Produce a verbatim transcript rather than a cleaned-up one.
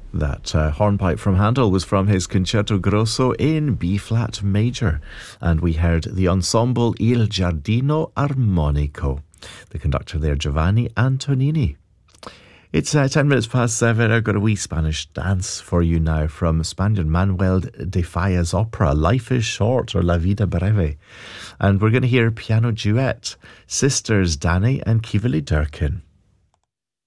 That uh, hornpipe from Handel was from his Concerto Grosso in B-flat major. And we heard the ensemble Il Giardino Armonico. The conductor there, Giovanni Antonini. It's uh, ten minutes past seven. I've got a wee Spanish dance for you now from Spaniard Manuel de Falla's opera, Life is Short, or La Vida Breve. And we're going to hear piano duet, sisters Danny and Kivali Durkin.